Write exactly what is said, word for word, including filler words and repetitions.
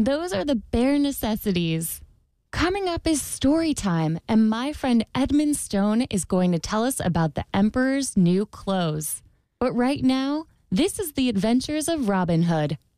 Those are the bare necessities. Coming up is story time, and my friend Edmund Stone is going to tell us about the Emperor's new clothes. But right now, this is the adventures of Robin Hood.